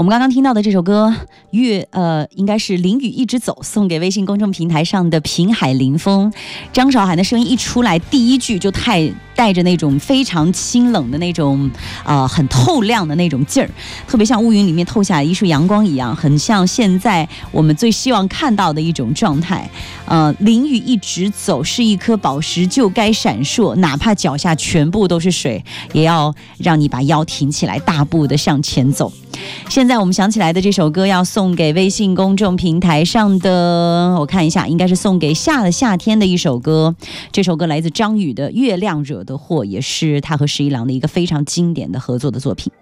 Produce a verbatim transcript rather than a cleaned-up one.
我们刚刚听到的这首歌乐呃，应该是淋雨一直走，送给微信公众平台上的平海林风。张韶涵的声音一出来，第一句就太带着那种非常清冷的那种呃很透亮的那种劲儿，特别像乌云里面透下来一束阳光一样，很像现在我们最希望看到的一种状态。呃，淋雨一直走，是一颗宝石就该闪烁，哪怕脚下全部都是水，也要让你把腰挺起来，大步的向前走。现在我们想起来的这首歌要送给微信公众平台上的，我看一下，应该是送给夏的夏天的一首歌。这首歌来自张宇的《月亮惹的祸》，也是他和十一郎的一个非常经典的合作的作品。